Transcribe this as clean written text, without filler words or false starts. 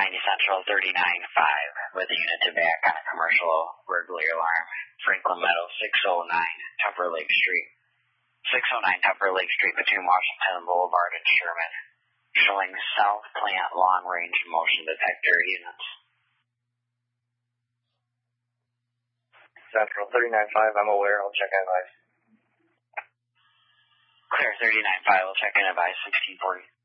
Central 39-5 with a unit to back on a commercial burglary alarm. Franklin Meadows 609 Tupper Lake Street. 609 Tupper Lake Street between Washington Boulevard and Sherman. Showing South Plant Long Range Motion Detector units. Central 39-5, I'm aware. I'll check advice. Clear 39-5, we'll check in advice 1640.